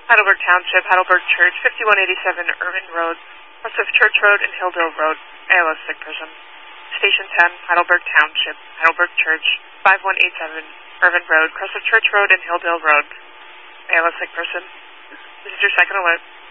Heidelberg Township, Heidelberg Church, 5187 Irvin Road, cross of Church Road and Hilldale Road, ALS sick person. Station 10, Heidelberg Township, Heidelberg Church, 5187 Irvin Road, cross of Church Road and Hilldale Road, ALS sick person. This is your second alert.